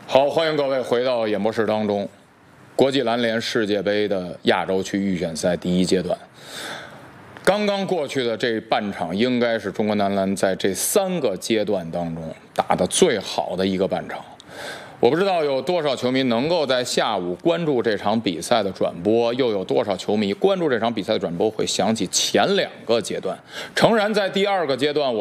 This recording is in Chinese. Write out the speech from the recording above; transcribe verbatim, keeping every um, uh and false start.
好，欢迎各位回到演播室当中。国际篮联世界杯的亚洲区预选赛第一阶段，刚刚过去的这半场，应该是中国男篮在这三个阶段当中打得最好的一个半场。我不知道有多少球迷能够在下午关注这场比赛的转播，又有多少球迷关注这场比赛的转播会想起前两个阶段。诚然，在第二个阶段，我